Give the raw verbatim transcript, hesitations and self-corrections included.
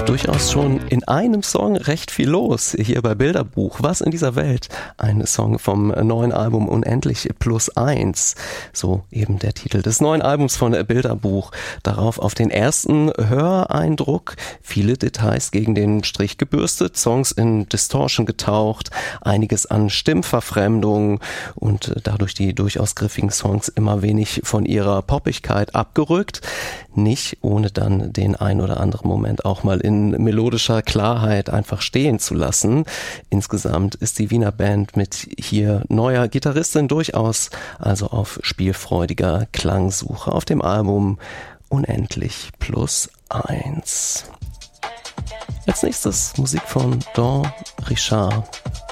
durchaus schon in einem Song recht viel los, hier bei Bilderbuch. Was in dieser Welt? Ein Song vom neuen Album Unendlich plus eins. So eben der Titel des neuen Albums von Bilderbuch. Darauf auf den ersten Höreindruck viele Details gegen den Strich gebürstet, Songs in Distortion getaucht, einiges an Stimmverfremdung und dadurch die durchaus griffigen Songs immer wenig von ihrer Poppigkeit abgerückt. Nicht ohne dann den ein oder anderen Moment auch mal in melodischer Klarheit einfach stehen zu lassen. Insgesamt ist die Wiener Band mit hier neuer Gitarristin durchaus also auf spielfreudiger Klangsuche auf dem Album Unendlich plus eins. Als nächstes Musik von Dawn Richard.